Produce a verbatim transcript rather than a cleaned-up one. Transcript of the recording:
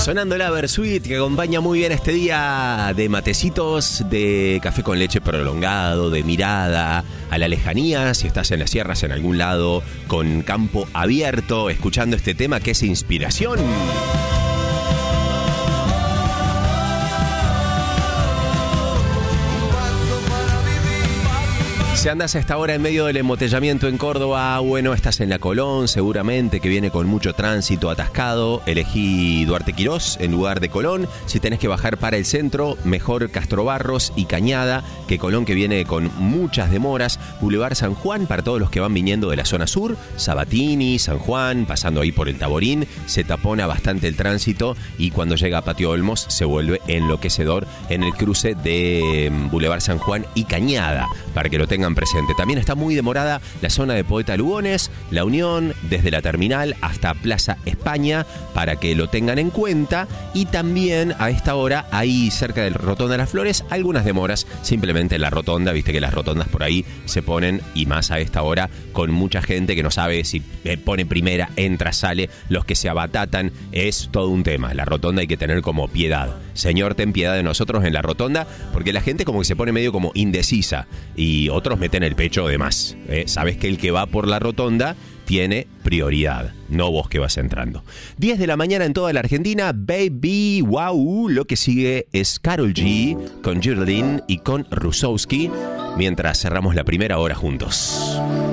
Sonando la Versuit, que acompaña muy bien este día de matecitos, de café con leche prolongado, de mirada a la lejanía, si estás en las sierras en algún lado, con campo abierto, escuchando este tema que es inspiración. Si andas a esta hora en medio del embotellamiento en Córdoba, bueno, estás en la Colón, seguramente, que viene con mucho tránsito atascado. Elegí Duarte Quirós en lugar de Colón. Si tenés que bajar para el centro, mejor Castro Barros y Cañada que Colón, que viene con muchas demoras. Boulevard San Juan para todos los que van viniendo de la zona sur. Sabatini, San Juan, pasando ahí por el Taborín, se tapona bastante el tránsito y cuando llega a Patio Olmos se vuelve enloquecedor en el cruce de Boulevard San Juan y Cañada, para que lo tengan presente. También está muy demorada la zona de Poeta Lugones, La Unión, desde la terminal hasta Plaza España, para que lo tengan en cuenta. Y también a esta hora, ahí cerca del Rotonda de las Flores, algunas demoras simplemente en la rotonda. Viste que las rotondas por ahí se ponen, y más a esta hora, con mucha gente que no sabe si pone primera, entra, sale. Los que se abatatan, es todo un tema. La rotonda hay que tener como piedad. Señor, ten piedad de nosotros en la rotonda, porque la gente como que se pone medio como indecisa y otros meten el pecho de más. ¿eh? Sabes que el que va por la rotonda tiene prioridad, no vos que vas entrando. diez de la mañana en toda la Argentina, baby, wow. Lo que sigue es Karol G con Geraldine y con Rusowski, mientras cerramos la primera hora juntos.